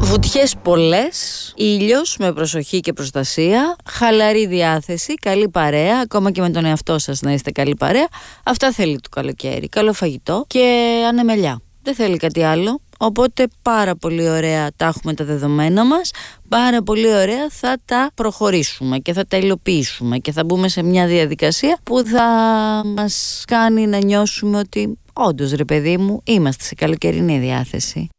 Βουτιές πολλές, ήλιος με προσοχή και προστασία, χαλαρή διάθεση, καλή παρέα, ακόμα και με τον εαυτό σας να είστε καλή παρέα. Αυτά θέλει το καλοκαίρι. Καλό φαγητό και ανεμελιά. Δεν θέλει κάτι άλλο. Οπότε πάρα πολύ ωραία τα έχουμε τα δεδομένα μας, πάρα πολύ ωραία θα τα προχωρήσουμε και θα τα υλοποιήσουμε και θα μπούμε σε μια διαδικασία που θα μας κάνει να νιώσουμε ότι όντως, ρε παιδί μου, είμαστε σε καλοκαιρινή διάθεση.